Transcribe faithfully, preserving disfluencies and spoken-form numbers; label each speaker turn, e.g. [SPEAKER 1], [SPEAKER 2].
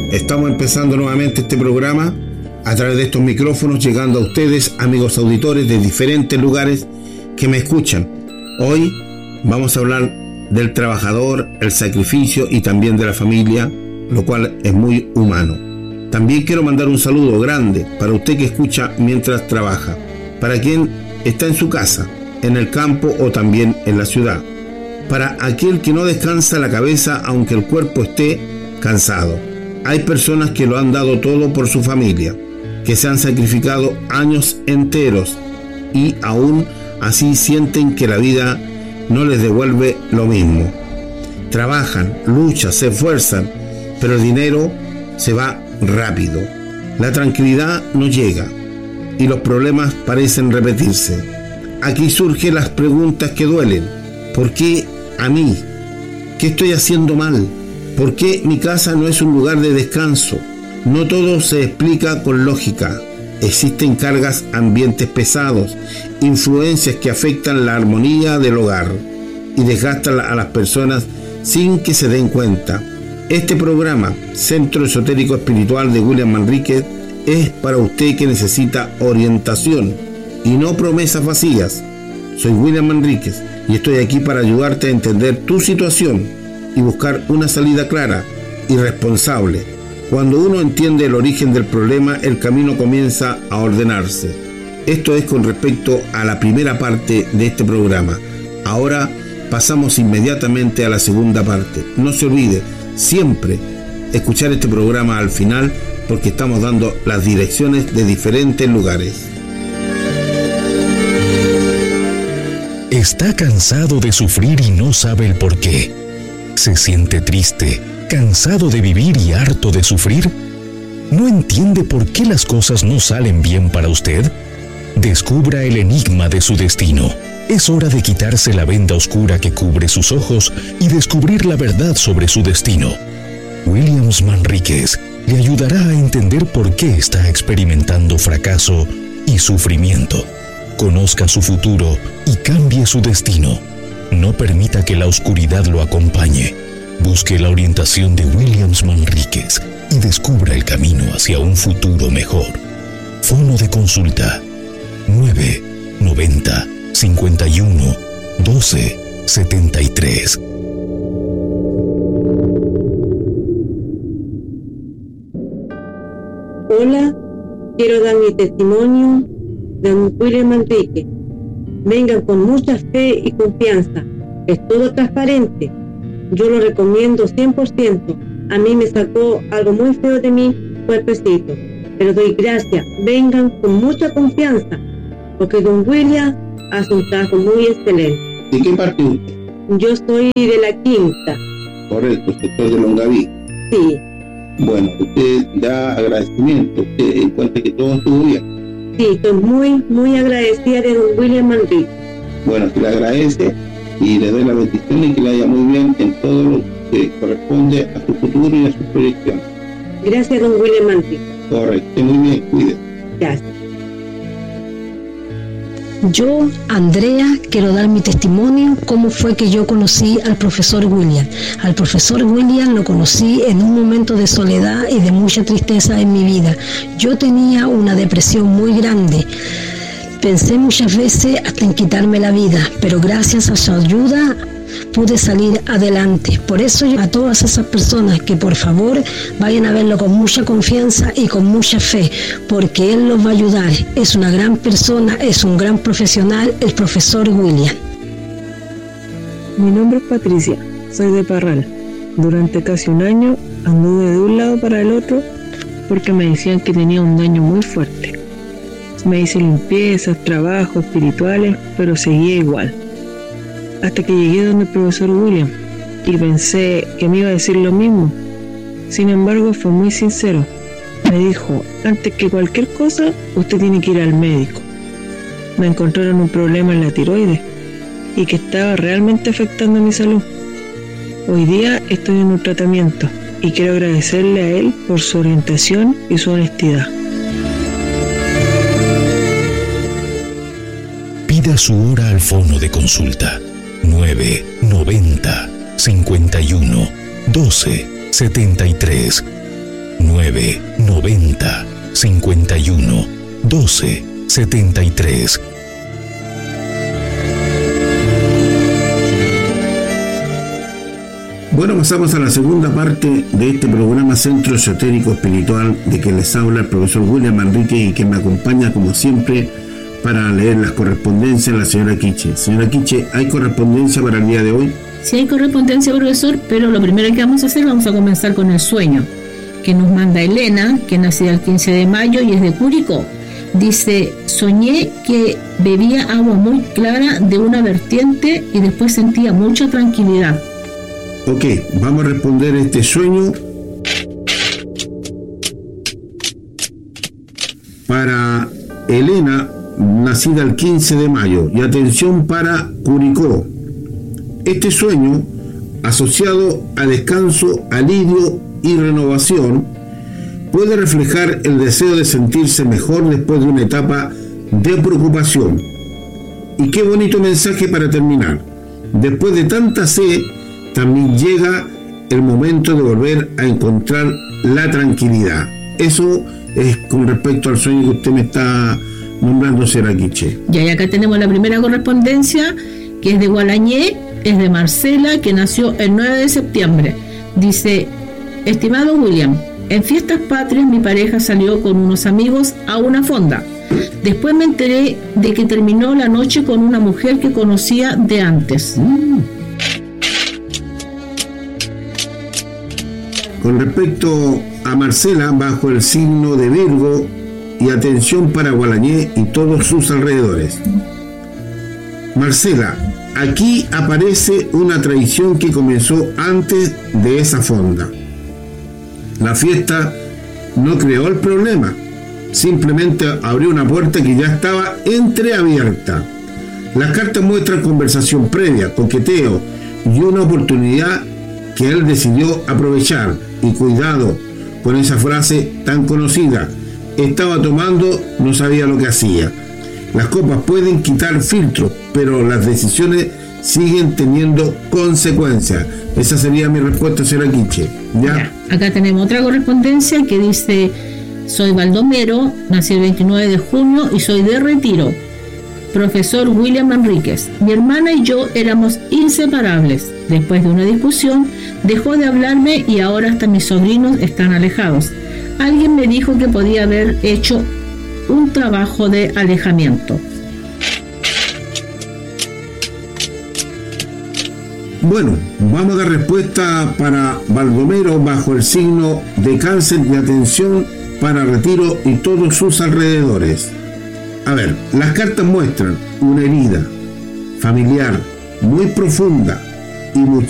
[SPEAKER 1] Estamos empezando nuevamente este programa a través de estos micrófonos, llegando a ustedes, amigos auditores de diferentes lugares que me escuchan. Hoy vamos a hablar del trabajador, el sacrificio y también de la familia, lo cual es muy humano. También quiero mandar un saludo grande para usted que escucha mientras trabaja, para quien está en su casa, en el campo o también en la ciudad, para aquel que no descansa la cabeza aunque el cuerpo esté cansado. Hay personas que lo han dado todo por su familia, que se han sacrificado años enteros y aún así sienten que la vida no les devuelve lo mismo. Trabajan, luchan, se esfuerzan, pero el dinero se va rápido. La tranquilidad no llega y los problemas parecen repetirse. Aquí surgen las preguntas que duelen. ¿Por qué a mí? ¿Qué estoy haciendo mal? ¿Por qué mi casa no es un lugar de descanso? No todo se explica con lógica. Existen cargas, ambientes pesados, influencias que afectan la armonía del hogar y desgastan a las personas sin que se den cuenta. Este programa, Centro Esotérico Espiritual de William Manríquez, es para usted que necesita orientación y no promesas vacías. Soy William Manríquez y estoy aquí para ayudarte a entender tu situación y buscar una salida clara y responsable. Cuando uno entiende el origen del problema, el camino comienza a ordenarse. Esto es con respecto a la primera parte de este programa. Ahora pasamos inmediatamente a la segunda parte. No se olvide siempre escuchar este programa al final, porque estamos dando las direcciones de diferentes lugares.
[SPEAKER 2] ¿Está cansado de sufrir y no sabe el por qué? ¿Se siente triste, cansado de vivir y harto de sufrir? ¿No entiende por qué las cosas no salen bien para usted? Descubra el enigma de su destino. Es hora de quitarse la venda oscura que cubre sus ojos y descubrir la verdad sobre su destino. William Manríquez le ayudará a entender por qué está experimentando fracaso y sufrimiento. Conozca su futuro y cambie su destino. No permita que la oscuridad lo acompañe. Busque la orientación de William Manríquez y descubra el camino hacia un futuro mejor. Fono de consulta nueve noventa cincuenta y uno doce setenta y tres.
[SPEAKER 3] Hola, quiero dar mi testimonio de William Manríquez. Vengan con mucha fe y confianza. Es todo transparente. Yo lo recomiendo cien por ciento. A mí me sacó algo muy feo de mí, cuerpecito. Pero doy gracias. Vengan con mucha confianza, porque don William hace un trabajo muy excelente.
[SPEAKER 1] ¿De qué parte usted?
[SPEAKER 3] Yo soy de la Quinta.
[SPEAKER 1] Correcto, sector de Longaví.
[SPEAKER 3] Sí.
[SPEAKER 1] Bueno, usted da agradecimiento. Usted encuentra que todo estuvo bien.
[SPEAKER 3] Sí, estoy muy, muy agradecida de don William Manríquez.
[SPEAKER 1] Bueno, que le agradece y le doy la bendición y que le vaya muy bien en todo lo que corresponde a su futuro y a su proyección.
[SPEAKER 3] Gracias, don William Manríquez.
[SPEAKER 1] Correcto, muy bien, cuide.
[SPEAKER 3] Gracias.
[SPEAKER 4] Yo, Andrea, quiero dar mi testimonio cómo fue que yo conocí al profesor William. Al profesor William lo conocí en un momento de soledad y de mucha tristeza en mi vida. Yo tenía una depresión muy grande. Pensé muchas veces hasta en quitarme la vida, pero gracias a su ayuda pude salir adelante. Por eso yo a todas esas personas que por favor vayan a verlo con mucha confianza y con mucha fe, porque él los va a ayudar. Es una gran persona, es un gran profesional, el profesor William.
[SPEAKER 5] Mi nombre es Patricia, soy de Parral. Durante casi un año anduve de un lado para el otro porque me decían que tenía un daño muy fuerte. Me hice limpiezas, trabajos espirituales, pero seguía igual. Hasta que llegué donde el profesor William y pensé que me iba a decir lo mismo. Sin embargo, fue muy sincero. Me dijo, antes que cualquier cosa, usted tiene que ir al médico. Me encontraron un problema en la tiroides y que estaba realmente afectando mi salud. Hoy día estoy en un tratamiento y quiero agradecerle a él por su orientación y su honestidad.
[SPEAKER 2] Pida su hora al fono de consulta nueve noventa cincuenta y uno doce setenta y tres. nueve noventa cincuenta y uno doce setenta y tres.
[SPEAKER 1] Bueno, pasamos a la segunda parte de este programa Centro Esotérico Espiritual, de que les habla el profesor William Manrique y que me acompaña como siempre para leer las correspondencias de la señora Quiche. Señora Quiche, ¿hay correspondencia para el día de hoy?
[SPEAKER 6] Sí hay correspondencia, profesor, pero lo primero que vamos a hacer, vamos a comenzar con el sueño que nos manda Elena, que nació el quince de mayo y es de Curicó. Dice: soñé que bebía agua muy clara de una vertiente y después sentía mucha tranquilidad.
[SPEAKER 1] Ok, vamos a responder este sueño. Para Elena, nacida el quince de mayo, y atención para Curicó. Este sueño, asociado a descanso, alivio y renovación, puede reflejar el deseo de sentirse mejor después de una etapa de preocupación. Y qué bonito mensaje para terminar. Después de tanta sed, también llega el momento de volver a encontrar la tranquilidad. Eso es con respecto al sueño que usted me está nombrando, señora Quiche.
[SPEAKER 6] Ya, y acá tenemos la primera correspondencia, que es de Gualañé, es de Marcela, que nació el nueve de septiembre. Dice: estimado William, en fiestas patrias mi pareja salió con unos amigos a una fonda. Después me enteré de que terminó la noche con una mujer que conocía de antes. Mm.
[SPEAKER 1] Con respecto a Marcela, bajo el signo de Virgo, y atención para Gualañé y todos sus alrededores. Marcela, aquí aparece una traición que comenzó antes de esa fonda. La fiesta no creó el problema, simplemente abrió una puerta que ya estaba entreabierta. Las cartas muestran conversación previa, coqueteo y una oportunidad que él decidió aprovechar. Y cuidado con esa frase tan conocida: estaba tomando, no sabía lo que hacía. Las copas pueden quitar filtros, pero las decisiones siguen teniendo consecuencias. Esa sería mi respuesta, señora Quiche. ¿Ya?
[SPEAKER 6] Ya, acá tenemos otra correspondencia que dice: soy Baldomero, nací el veintinueve de junio y soy de Retiro. Profesor William Manríquez, mi hermana y yo éramos inseparables. Después de una discusión, dejó de hablarme y ahora hasta mis sobrinos están alejados. Alguien me dijo que podía haber hecho un trabajo de alejamiento.
[SPEAKER 1] Bueno, vamos a dar respuesta para Baldomero bajo el signo de Cáncer y atención para Retiro y todos sus alrededores. A ver, las cartas muestran una herida familiar muy profunda y muchísima